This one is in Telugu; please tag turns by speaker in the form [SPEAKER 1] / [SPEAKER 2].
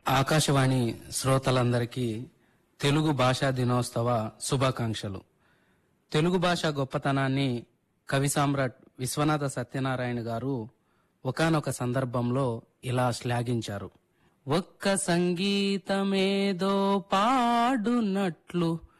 [SPEAKER 1] ఆకాశవాణి శ్రోతలందరికీ తెలుగు భాషా దినోత్సవ శుభాకాంక్షలు. తెలుగు భాష గొప్పతనాన్ని కవి సామ్రాట్ విశ్వనాథ సత్యనారాయణ గారు ఒకానొక సందర్భంలో ఇలా శ్లాఘించారు. ఒక్క సంగీతమేదో పాడునట్లు